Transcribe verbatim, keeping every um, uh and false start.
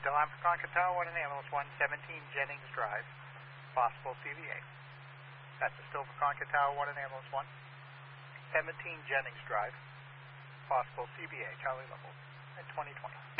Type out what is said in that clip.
alarm for Concord Tower one and ambulance one, seventeen Jennings Drive, possible C B A. That's a still for Concord Tower one and ambulance one, seventeen Jennings Drive, possible C B A, Charlie Level, at twenty twenty.